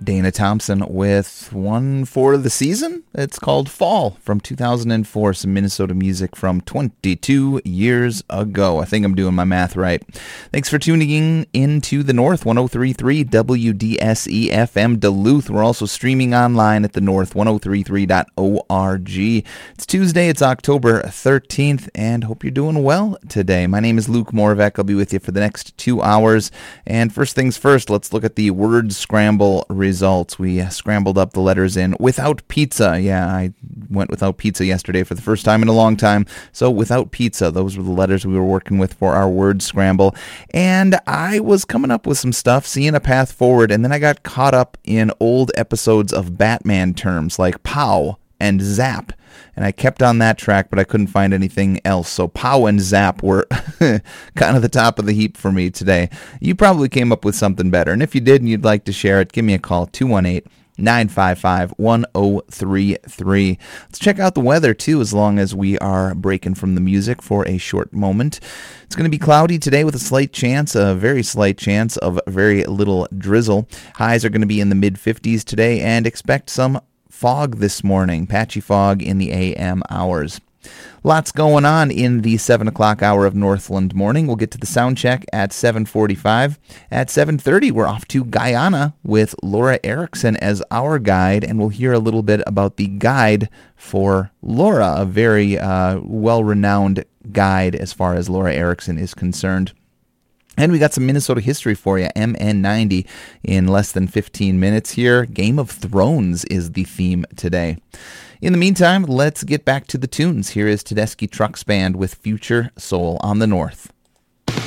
Dana Thompson with one for the season. It's called Fall from 2004, some Minnesota music from 22 years ago. I think I'm doing my math right. Thanks for tuning in to the North, 103.3 WDSE FM Duluth. We're also streaming online at the North, 1033.org. It's Tuesday, it's October 13th, and hope you're doing well today. My name is Luke Morvek. I'll be with you for the next 2 hours. And first things first, let's look at the word scramble results. We scrambled up the letters in without pizza. Yeah, I went without pizza yesterday for the first time in a long time. So without pizza, those were the letters we were working with for our word scramble. And I was coming up with some stuff, seeing a path forward, and then I got caught up in old episodes of Batman terms like pow and zap. And I kept on that track, but I couldn't find anything else. So pow and zap were kind of the top of the heap for me today. You probably came up with something better. And if you did and you'd like to share it, give me a call, 218-955-1033. Let's check out the weather, too, as long as we are breaking from the music for a short moment. It's going to be cloudy today with a very slight chance of very little drizzle. Highs are going to be in the mid-50s today, and expect some fog this morning, patchy fog in the AM hours. Lots going on in the 7 o'clock hour of Northland Morning. We'll get to the sound check at 7:45. At 7:30, we're off to Guyana with Laura Erickson as our guide, and we'll hear a little bit about the guide for Laura, a very well-renowned guide as far as Laura Erickson is concerned. And we got some Minnesota history for you, MN90, in less than 15 minutes here. Game of Thrones is the theme today. In the meantime, let's get back to the tunes. Here is Tedeschi Trucks Band with Future Soul on the North.